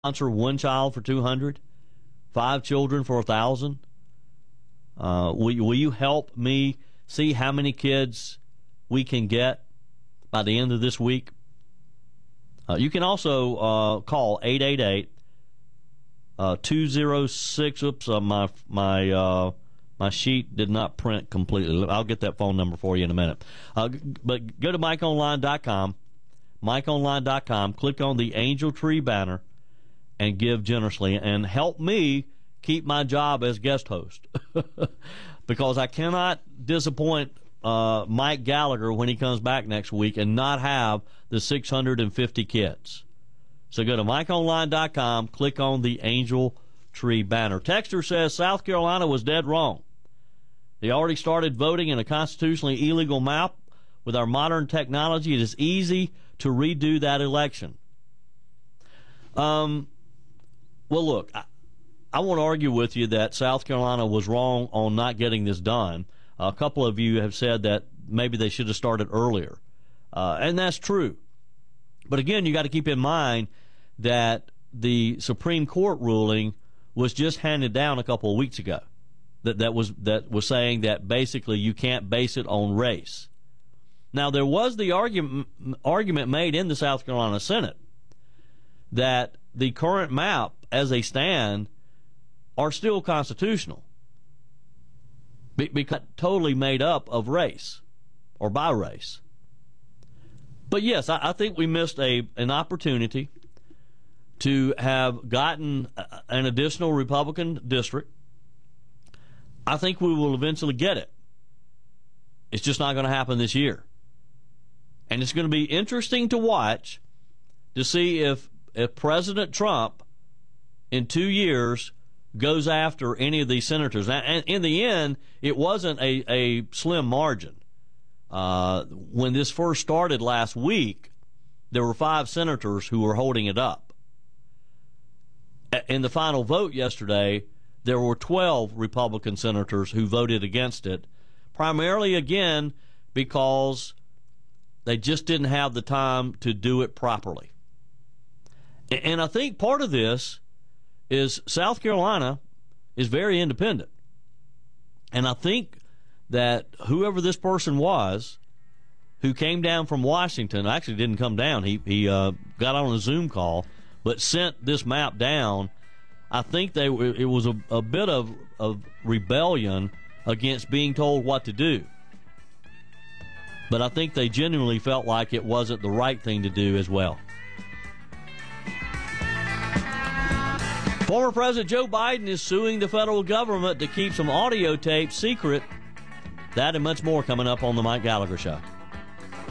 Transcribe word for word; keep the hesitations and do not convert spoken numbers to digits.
sponsor one child for two hundred, five children for one thousand. Uh, will, will you help me see how many kids we can get by the end of this week? Uh, you can also uh, call eight eight eight, two oh six. Oops, uh, my my uh, my sheet did not print completely. I'll get that phone number for you in a minute. Uh, but go to mike online dot com, mike online dot com, click on the Angel Tree banner, and give generously, and help me keep my job as guest host. Because I cannot disappoint uh, Mike Gallagher when he comes back next week and not have the six hundred fifty kids. So go to mike online dot com, click on the Angel Tree banner. Texter says South Carolina was dead wrong. They already started voting in a constitutionally illegal map. With our modern technology, it is easy to redo that election. Um, well, look, I, I won't argue with you that South Carolina was wrong on not getting this done. A couple of you have said that maybe they should have started earlier. Uh, and that's true. But again, you got to keep in mind that the Supreme Court ruling was just handed down a couple of weeks ago. That that was that was saying that basically you can't base it on race. Now, there was the argument argument made in the South Carolina Senate that the current map, as they stand, are still constitutional because totally made up of race or by race. But yes, I, I think we missed a an opportunity to have gotten an additional Republican district. I think we will eventually get it. It's just not going to happen this year. And it's going to be interesting to watch to see if, if President Trump in two years goes after any of these senators. And in the end, it wasn't a, a slim margin. Uh, when this first started last week, there were five senators who were holding it up. In the final vote yesterday, there were twelve Republican senators who voted against it, primarily, again, because they just didn't have the time to do it properly. And I think part of this is South Carolina is very independent. And I think that whoever this person was who came down from Washington, actually didn't come down, he, he uh, got on a Zoom call, but sent this map down. I think they it was a, a bit of, of rebellion against being told what to do. But I think they genuinely felt like it wasn't the right thing to do as well. Former President Joe Biden is suing the federal government to keep some audio tapes secret. That and much more coming up on the Mike Gallagher Show.